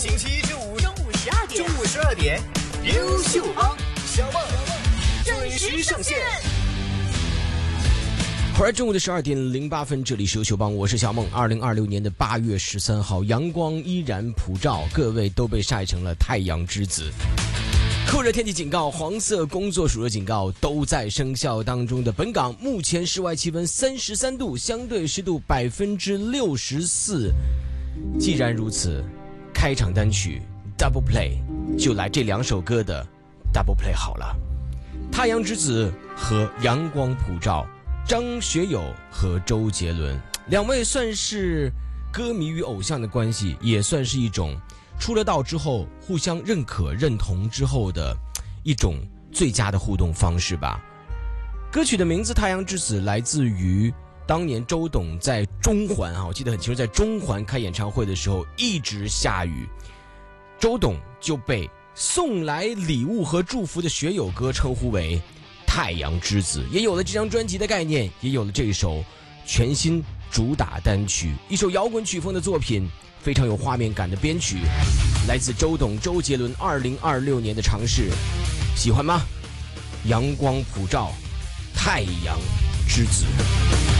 星期一至五中午12点，优秀帮小梦准时上线。 后来中午的12点08分，这里是优秀帮，我是小梦。2026年的8月13号，阳光依然普照，各位都被晒成了太阳之子。酷热天气警告、黄色工作暑热警告都在生效当中的本港，目前室外气温33度，相对湿度64%。既然如此，开场单曲 Double Play 就来这2首歌的 Double Play 好了。太阳之子和阳光普照，张学友和周杰伦2位算是歌迷与偶像的关系，也算是一种出了道之后互相认可认同之后的一种最佳的互动方式吧。歌曲的名字《太阳之子》来自于当年周董在中环我记得很清楚，在中环开演唱会的时候一直下雨，周董就被送来礼物和祝福的学友哥称呼为太阳之子，也有了这张专辑的概念，也有了这一首全新主打单曲，一首摇滚曲风的作品，非常有画面感的编曲，来自周董周杰伦2026年的尝试，喜欢吗？阳光普照，太阳之子。